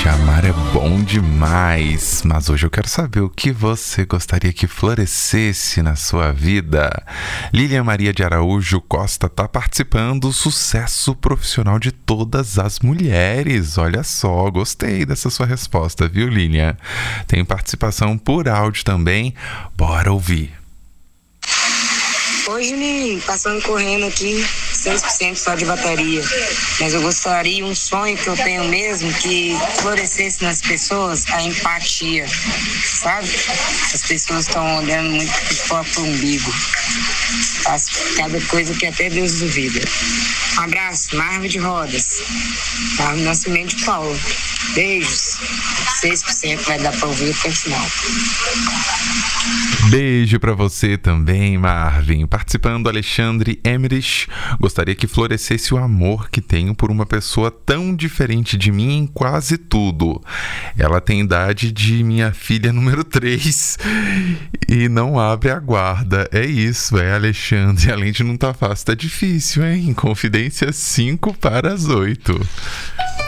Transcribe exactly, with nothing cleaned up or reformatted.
Amar é bom demais, mas hoje eu quero saber o que você gostaria que florescesse na sua vida. Lilian Maria de Araújo Costa está participando do sucesso profissional de todas as mulheres. Olha só, gostei dessa sua resposta, viu, Lilian? Tem participação por áudio também, bora ouvir. Hoje me passando correndo aqui, seis por cento só de bateria, mas eu gostaria, um sonho que eu tenho mesmo, que florescesse nas pessoas a empatia, sabe? As pessoas estão olhando muito pro próprio umbigo, faz cada coisa que até Deus duvida. Um abraço, Marvel de Rodas, Marvel Nascimento de Paulo, beijos, seis por cento vai dar pra ouvir até o final. Beijo pra você também, Marvin. Participando, Alexandre Emrich. Gostaria que florescesse o amor que tenho por uma pessoa tão diferente de mim em quase tudo. Ela tem idade de minha filha número três e não abre a guarda. É isso, é, Alexandre. Além de não tá fácil, tá difícil, hein? Confidência cinco para as oito.